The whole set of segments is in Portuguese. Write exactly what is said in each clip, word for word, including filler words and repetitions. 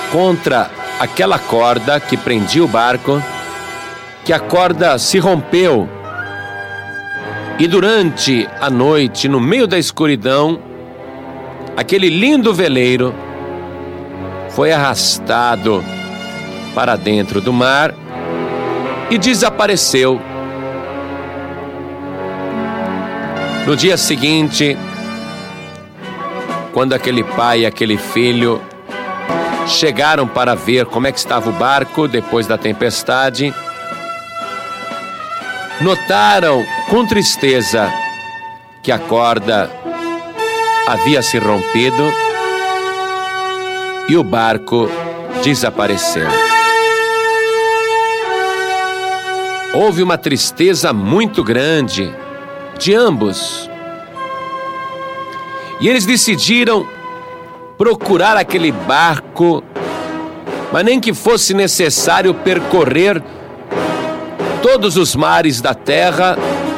contra aquela corda que prendia o barco, que a corda se rompeu. E durante a noite, no meio da escuridão, aquele lindo veleiro foi arrastado para dentro do mar e desapareceu. No dia seguinte, quando aquele pai e aquele filho chegaram para ver como é que estava o barco depois da tempestade, notaram com tristeza que a corda havia se rompido e o barco desapareceu. Houve uma tristeza muito grande de ambos. E eles decidiram procurar aquele barco, mas nem que fosse necessário percorrer todos os mares da terra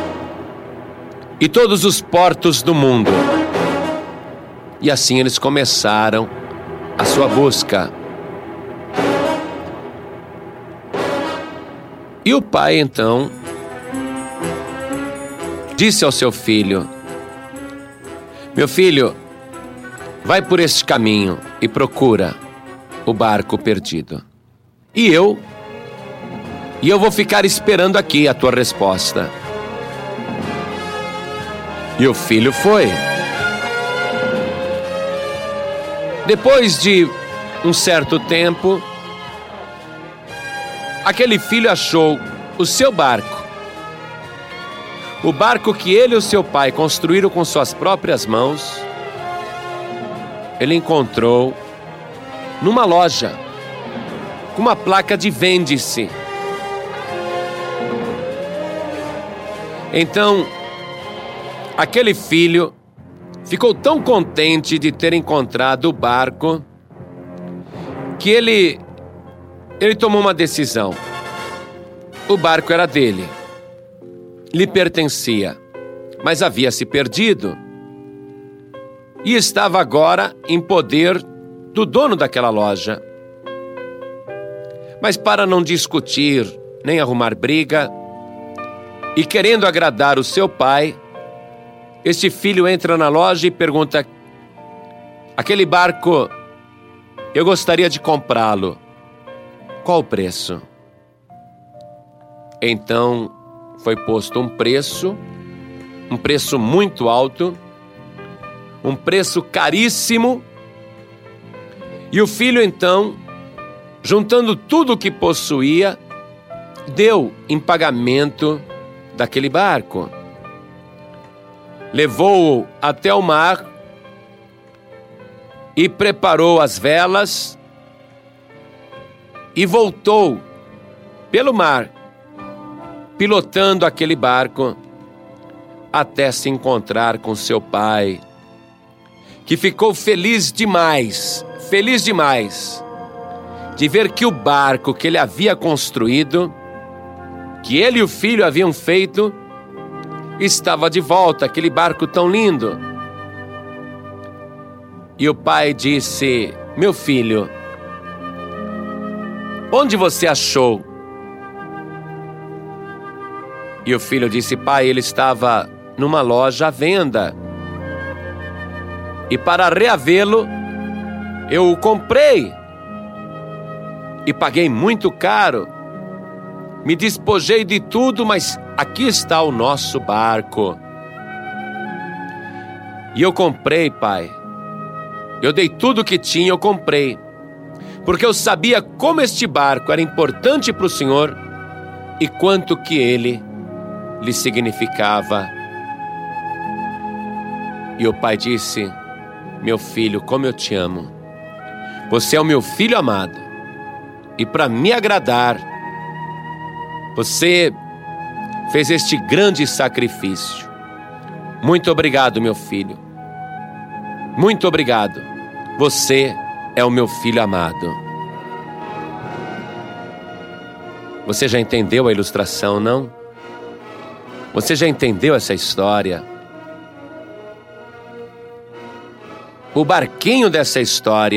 e todos os portos do mundo. E assim eles começaram a sua busca. E o pai então disse ao seu filho: meu filho, vai por este caminho e procura o barco perdido. E eu, e eu vou ficar esperando aqui a tua resposta. E o filho foi. Depois de um certo tempo, aquele filho achou o seu barco. O barco que ele e o seu pai construíram com suas próprias mãos, ele encontrou numa loja, com uma placa de vende-se. Então, aquele filho ficou tão contente de ter encontrado o barco, que ele, ele tomou uma decisão. O barco era dele, lhe pertencia, mas havia se perdido e estava agora em poder do dono daquela loja. Mas para não discutir nem arrumar briga, e querendo agradar o seu pai, este filho entra na loja e pergunta: aquele barco, eu gostaria de comprá-lo, qual o preço? Então foi posto um preço, um preço muito alto, um preço caríssimo, e o filho então, juntando tudo o que possuía, deu em pagamento daquele barco. Levou-o até o mar e preparou as velas e voltou pelo mar, pilotando aquele barco até se encontrar com seu pai, que ficou feliz demais, feliz demais, de ver que o barco que ele havia construído, que ele e o filho haviam feito, estava de volta, aquele barco tão lindo. E o pai disse: meu filho, onde você achou? E o filho disse: pai, ele estava numa loja à venda, e para reavê-lo, eu o comprei, e paguei muito caro, me despojei de tudo, mas aqui está o nosso barco. E eu comprei, pai, eu dei tudo o que tinha, eu comprei, porque eu sabia como este barco era importante para o Senhor e quanto que ele lhe significava. E o pai disse: meu filho, como eu te amo, você é o meu filho amado, e para me agradar, você fez este grande sacrifício. Muito obrigado, meu filho. Muito obrigado. Você é o meu filho amado. Você já entendeu a ilustração, não? Você já entendeu essa história? O barquinho dessa história